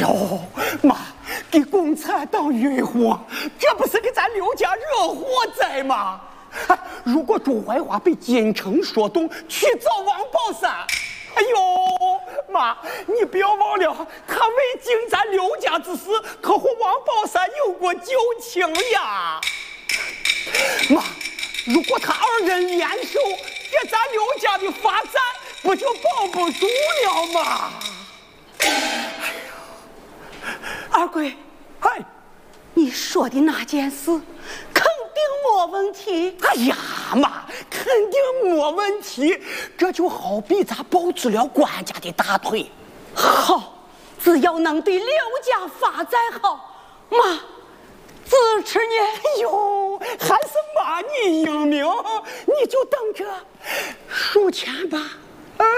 哟，妈，给共产党运火，这不是给咱刘家惹祸灾吗？如果周怀华被金城说动去找王宝山，哎呦，妈，你不要忘了，他未经咱刘家之事，可和王宝山有过旧情呀。妈，如果他二人联手，这咱刘家的发展不就保不住了吗？哎呀， 二贵， 嗨， 你说的那件事肯定没问题。 哎呀妈，肯定没问题。这就好比咱抱住了官家的大腿。 好，只要能对刘家发展好，妈支持你。 哎呦，还是妈你英明，你就等着数钱吧。